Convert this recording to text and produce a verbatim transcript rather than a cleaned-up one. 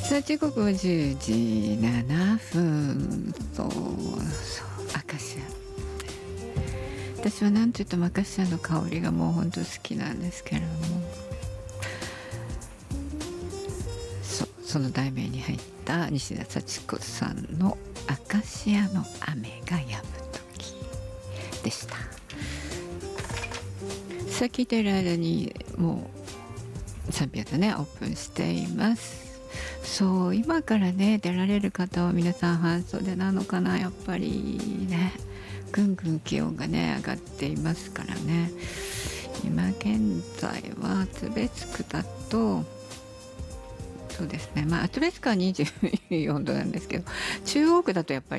さあ時刻はじゅうじななふん。そうそうアカシア、私は何と言ってもアカシアの香りがもう本当好きなんですけれども、そその題名に入った西田幸子さんの「アカシアの雨が止む時」でした。さあ聞いている間にもうサンピアザねオープンしています。そう今からね出られる方は皆さん半袖なのかな。やっぱりねぐんぐん気温がね上がっていますからね。今現在は厚別区だとそうですね、まあ厚別区はにじゅうよんどなんですけど、中央区だとやっぱり